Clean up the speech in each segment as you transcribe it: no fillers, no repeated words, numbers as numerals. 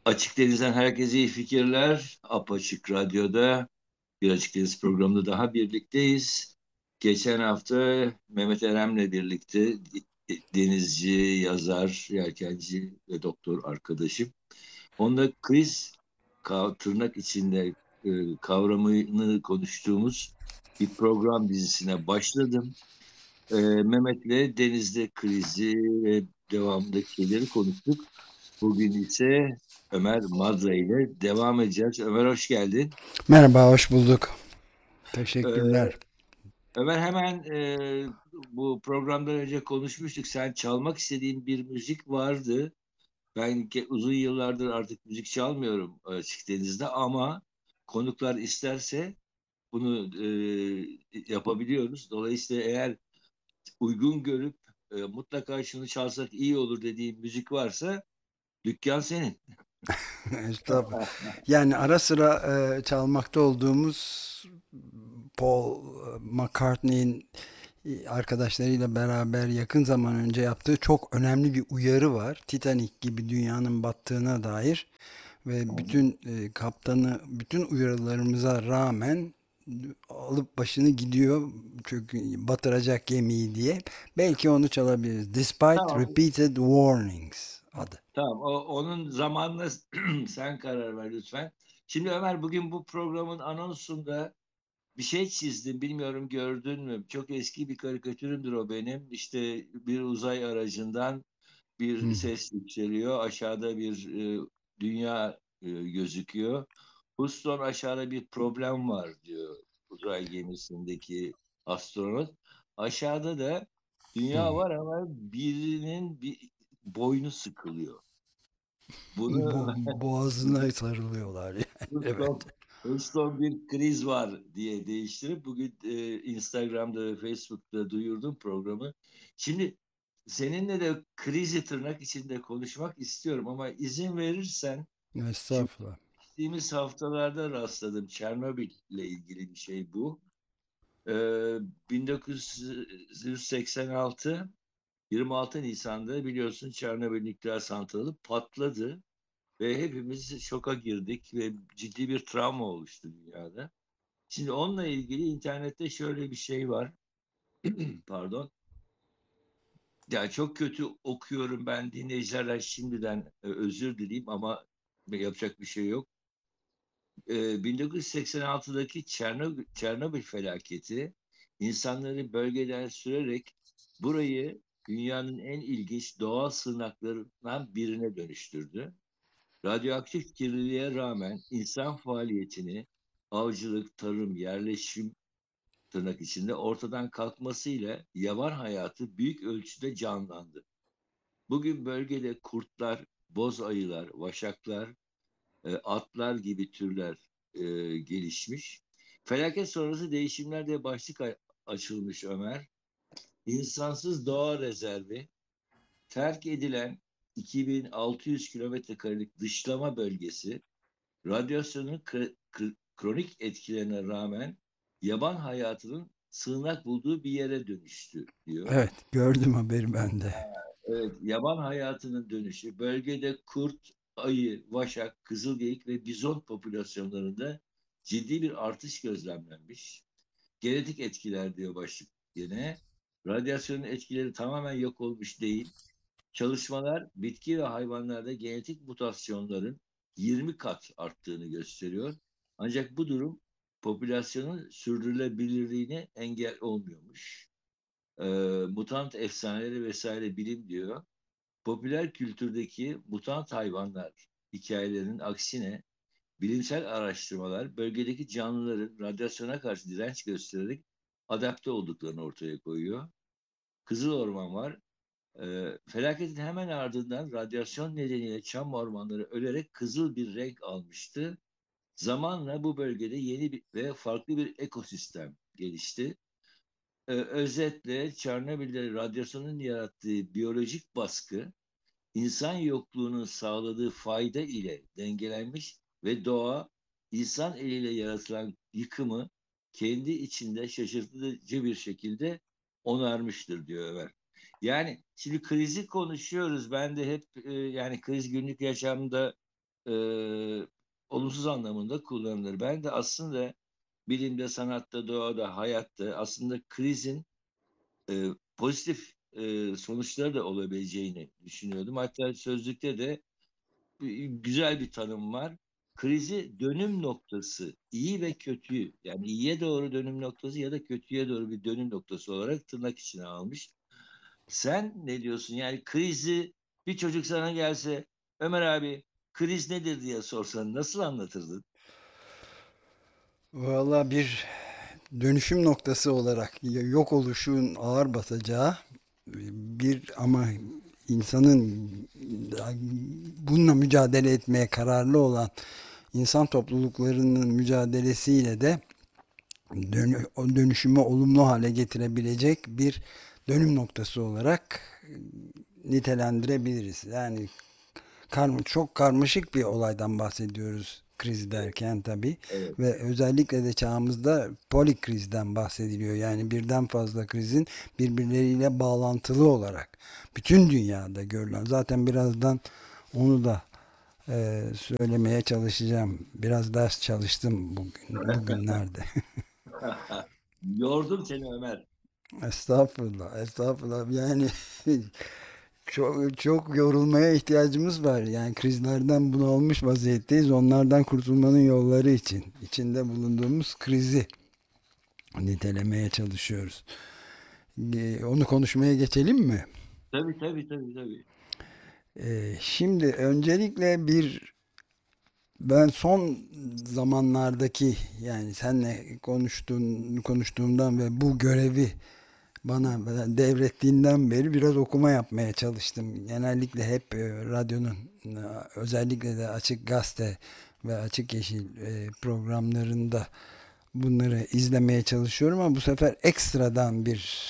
Açık Deniz'den herkese iyi fikirler. Apaçık Radyo'da bir Açık Deniz programında daha birlikteyiz. Geçen hafta Mehmet Erem'le birlikte denizci, yazar, yelkenci ve doktor arkadaşım. Onunla kriz tırnak içinde kavramını konuştuğumuz bir program dizisine başladım. Mehmet'le denizde krizi ve devamındaki şeyleri konuştuk. Bugün ise Ömer Madra ile devam edeceğiz. Ömer hoş geldin. Merhaba, hoş bulduk. Ee, Teşekkürler. Ömer hemen bu programdan önce konuşmuştuk. Sen çalmak istediğin bir müzik vardı. Ben uzun yıllardır artık müzik çalmıyorum Açık Deniz'de ama konuklar isterse bunu yapabiliyoruz. Dolayısıyla eğer uygun görüp mutlaka şunu çalsak iyi olur dediğin müzik varsa dükkan senin. Estağfurullah. Yani ara sıra çalmakta olduğumuz Paul McCartney'in arkadaşlarıyla beraber yakın zaman önce yaptığı çok önemli bir uyarı var. Titanic gibi dünyanın battığına dair ve bütün kaptanı bütün uyarılarımıza rağmen alıp başını gidiyor çünkü batıracak gemiyi diye. Belki onu çalabiliriz. Despite Tamam. Repeated Warnings adı. Tamam, onun zamanla sen karar ver lütfen. Şimdi Ömer bugün bu programın anonsunda bir şey çizdim. Bilmiyorum gördün mü? Çok eski bir karikatürümdür o benim. İşte bir uzay aracından bir Hmm. ses yükseliyor. Aşağıda bir dünya gözüküyor. Houston aşağıda bir problem var diyor uzay gemisindeki astronot. Aşağıda da dünya Hmm. var ama birinin bir boynu sıkılıyor. Bunu Boğazına sarılıyorlar yani. Evet. Houston, Houston bir kriz var diye değiştirip bugün Instagram'da ve Facebook'ta duyurdum programı. Şimdi seninle de krizi tırnak içinde konuşmak istiyorum ama izin verirsen şimdi Estağfurullah. geçtiğimiz haftalarda rastladım. Çernobil ile ilgili bir şey bu. E, 1986 26 Nisan'da biliyorsun Çernobil nükleer santrali patladı. Ve hepimiz şoka girdik ve ciddi bir travma oluştu dünyada. Şimdi onunla ilgili internette şöyle bir şey var. Pardon. Yani çok kötü okuyorum ben dinleyicilerden şimdiden özür dileyim ama yapacak bir şey yok. 1986'daki Çernobil felaketi insanları bölgeden sürerek burayı dünyanın en ilginç doğal sığınaklarından birine dönüştürdü. Radyoaktif kirliliğe rağmen insan faaliyetini avcılık, tarım, yerleşim tırnak içinde ortadan kalkmasıyla yaban hayatı büyük ölçüde canlandı. Bugün bölgede kurtlar, boz ayılar, vaşaklar, atlar gibi türler gelişmiş. Felaket sonrası değişimler diye başlık açılmış Ömer. İnsansız doğa rezervi, terk edilen 2600 kilometre karelik dışlama bölgesi, radyasyonun kronik etkilerine rağmen yaban hayatının sığınak bulduğu bir yere dönüştü diyor. Evet, gördüm haberi ben de. Evet, yaban hayatının dönüşü bölgede kurt, ayı, vaşak, kızılgeyik ve bizon popülasyonlarında ciddi bir artış gözlemlenmiş. Genetik etkiler diyor başlık yine. Radyasyonun etkileri tamamen yok olmuş değil. Çalışmalar bitki ve hayvanlarda genetik mutasyonların 20 kat arttığını gösteriyor. Ancak bu durum popülasyonun sürdürülebilirliğine engel olmuyormuş. Mutant efsaneleri vesaire bilim diyor. Popüler kültürdeki mutant hayvanlar hikayelerinin aksine bilimsel araştırmalar bölgedeki canlıların radyasyona karşı direnç göstererek adapte olduklarını ortaya koyuyor. Kızıl Orman var. Felaketin hemen ardından radyasyon nedeniyle çam ormanları ölerek kızıl bir renk almıştı. Zamanla bu bölgede yeni ve farklı bir ekosistem gelişti. Özetle Çernobil'de radyasyonun yarattığı biyolojik baskı insan yokluğunun sağladığı fayda ile dengelenmiş ve doğa insan eliyle yaratılan yıkımı kendi içinde şaşırtıcı bir şekilde onarmıştır diyor Ömer. Yani şimdi krizi konuşuyoruz. Ben de hep yani kriz günlük yaşamda e, olumsuz anlamında kullanılır. Ben de aslında bilimde, sanatta, doğada, hayatta aslında krizin pozitif sonuçları da olabileceğini düşünüyordum. Hatta sözlükte de güzel bir tanım var. Krizi dönüm noktası, iyi ve kötüyü, yani iyiye doğru dönüm noktası ya da kötüye doğru bir dönüm noktası olarak tırnak içine almış. Sen ne diyorsun? Yani krizi bir çocuk sana gelse, Ömer abi kriz nedir diye sorsan nasıl anlatırdın? Valla bir dönüşüm noktası olarak yok oluşun ağır basacağı bir ama insanın bununla mücadele etmeye kararlı olan insan topluluklarının mücadelesiyle de o dönüşümü olumlu hale getirebilecek bir dönüm noktası olarak nitelendirebiliriz. Yani çok karmaşık bir olaydan bahsediyoruz kriz Evet, derken tabii evet. ve özellikle de çağımızda polikrizden bahsediliyor. Yani birden fazla krizin birbirleriyle bağlantılı olarak bütün dünyada görülen. Zaten birazdan onu da söylemeye çalışacağım. Biraz ders çalıştım bugünlerde. Yordum seni Ömer. Estağfurullah, estağfurullah. Yani çok yorulmaya ihtiyacımız var. Yani krizlerden bunalmış vaziyetteyiz. Onlardan kurtulmanın yolları için. İçinde bulunduğumuz krizi nitelemeye çalışıyoruz. Onu konuşmaya geçelim mi? Tabii tabii tabii tabii. Şimdi öncelikle ben son zamanlardaki yani seninle konuştuğumdan ve bu görevi bana devrettiğinden beri biraz okuma yapmaya çalıştım. Genellikle hep radyonun e, özellikle de Açık Gazete ve Açık Yeşil programlarında bunları izlemeye çalışıyorum ama bu sefer ekstradan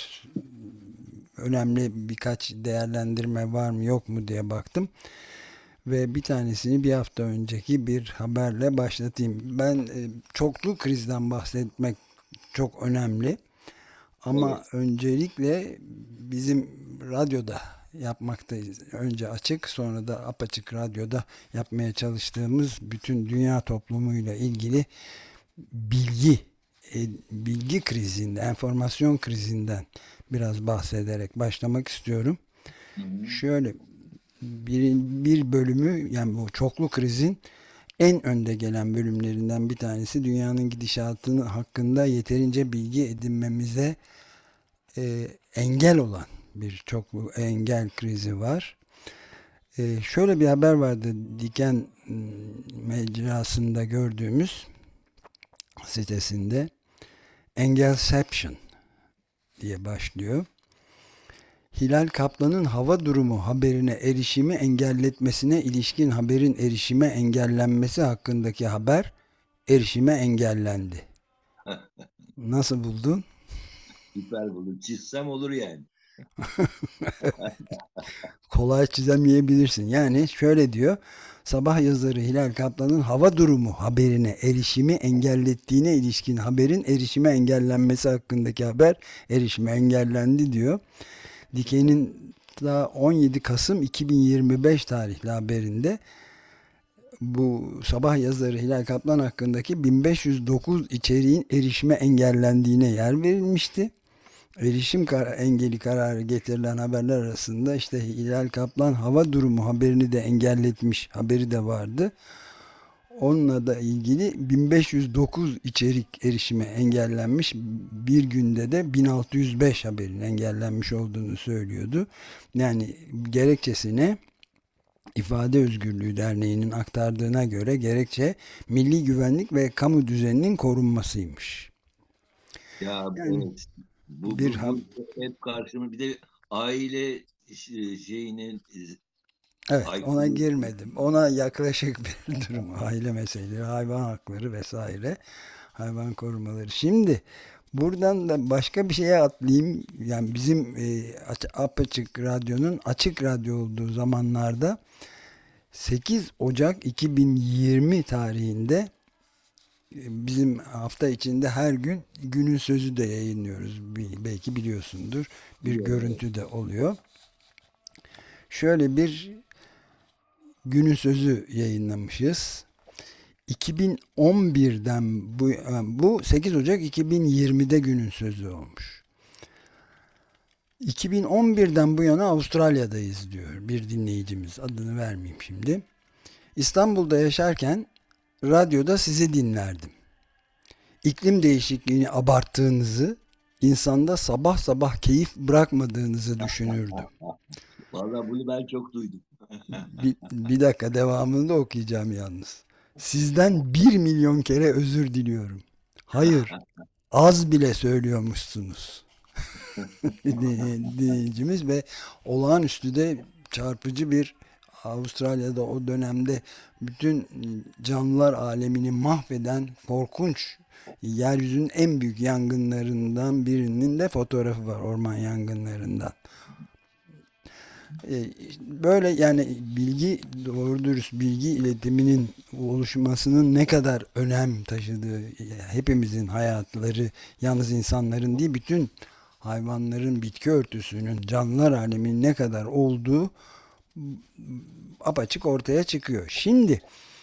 önemli birkaç değerlendirme var mı yok mu diye baktım. Ve bir tanesini bir hafta önceki bir haberle başlatayım. Çoklu krizden bahsetmek çok önemli. Ama Evet. öncelikle bizim radyoda yapmaktayız. Önce açık sonra da apaçık radyoda yapmaya çalıştığımız bütün dünya toplumuyla ilgili bilgi bilgi krizinden, enformasyon krizinden biraz bahsederek başlamak istiyorum. Hı hı. Şöyle bir bölümü yani bu çoklu krizin en önde gelen bölümlerinden bir tanesi dünyanın gidişatını hakkında yeterince bilgi edinmemize engel olan bir çoklu engel krizi var. Şöyle bir haber vardı Diken mecrasında gördüğümüz sitesinde Engelception diye başlıyor. Hilal Kaplan'ın hava durumu haberine erişimi engelletmesine ilişkin haberin erişime engellenmesi hakkındaki haber erişime engellendi. Nasıl buldun? Süper buldum. Çizsem olur yani. Kolay çizemeyebilirsin. Yani şöyle diyor. Sabah yazarı Hilal Kaplan'ın hava durumu haberine erişimi engellettiğine ilişkin haberin erişime engellenmesi hakkındaki haber erişime engellendi diyor. Diken'in daha 17 Kasım 2025 tarihli haberinde bu sabah yazarı Hilal Kaplan hakkındaki 1509 içeriğin erişime engellendiğine yer verilmişti. Engeli kararı getirilen haberler arasında işte Hilal Kaplan hava durumu haberini de engelletmiş haberi de vardı. Onunla da ilgili 1509 içerik erişime engellenmiş. Bir günde de 1605 haberin engellenmiş olduğunu söylüyordu. Yani gerekçesine İfade Özgürlüğü Derneği'nin aktardığına göre gerekçe milli güvenlik ve kamu düzeninin korunmasıymış. Ya Yani evet. Bu, bir bu, bu hep karşıma bir de aile şeyinin evet ona aykırı. girmedim. Ona yaklaşık bir durum. Aile meseleleri, hayvan hakları vesaire. Hayvan korumaları. Şimdi buradan da başka bir şeye atlayayım. Yani bizim Apaçık Radyo'nun açık radyo olduğu zamanlarda 8 Ocak 2020 tarihinde bizim hafta içinde her gün günün sözü de yayınlıyoruz. Belki biliyorsundur. Bir Biliyorum, evet. görüntü de oluyor. Şöyle bir Günün Sözü yayınlamışız. 2011'den bu 8 Ocak 2020'de Günün Sözü olmuş. 2011'den bu yana Avustralya'dayız diyor bir dinleyicimiz. Adını vermeyeyim şimdi. İstanbul'da yaşarken radyoda sizi dinlerdim. İklim değişikliğini abarttığınızı, insanda sabah sabah keyif bırakmadığınızı düşünürdüm. Vallahi bunu ben çok duydum. Bir dakika, devamını da okuyacağım yalnız. Sizden 1 milyon kere özür diliyorum. Hayır, az bile söylüyormuşsunuz. Dinleyicimiz ve olağanüstü de çarpıcı bir, Avustralya'da o dönemde bütün canlılar alemini mahveden korkunç, yeryüzünün en büyük yangınlarından birinin de fotoğrafı var, orman yangınlarından. Böyle yani bilgi, doğru dürüst bilgi iletiminin oluşmasının ne kadar önem taşıdığı, hepimizin hayatları, yalnız insanların değil, bütün hayvanların, bitki örtüsünün, canlılar aleminin ne kadar olduğu apaçık ortaya çıkıyor. Şimdi